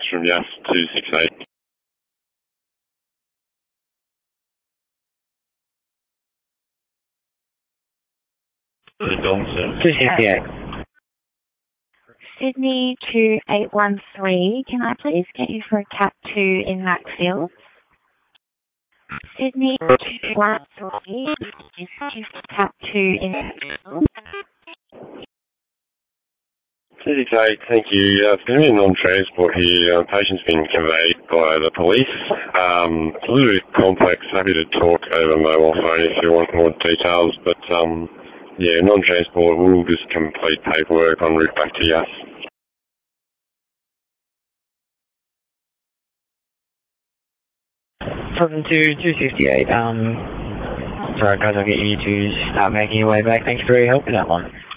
from Yas 268. Donaldson. 268. Sydney 2813, can I please get you for a Cat 2 in Maxfield? Sydney 2813, Cat 2 in Maxfield. 268, thank you. It's going to be a non-transport here. Patient's been conveyed by the police. It's a little bit complex. Happy to talk over mobile phone if you want more details, but yeah, non-transport. We'll just complete paperwork en route back to Yas. From 268. Sorry guys, I'll get you to start making your way back. Thanks for your help with that one.